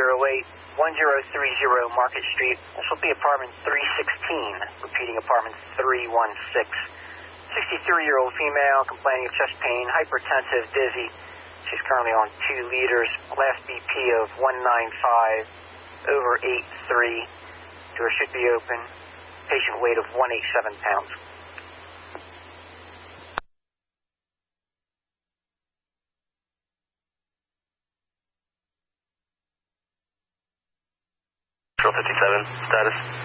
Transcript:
Market Street. This will be apartment 316, repeating apartment 316. 63-year-old female complaining of chest pain, hypertensive, dizzy. She's currently on 2 liters. Last BP of 195/83. Door should be open. Patient weight of 187 pounds. Control 57, status.